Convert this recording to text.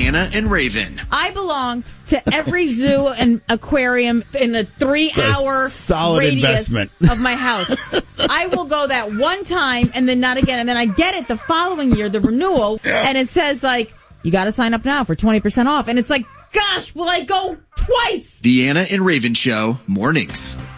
Anna and Raven. I belong to every zoo and aquarium in a 3-hour solid radius investment of my house. I will go that one time and then not again. And then I get it the following year, the renewal, and it says, like, you got to sign up now for 20% off. And it's like, gosh, will I go twice? The Anna and Raven Show, mornings.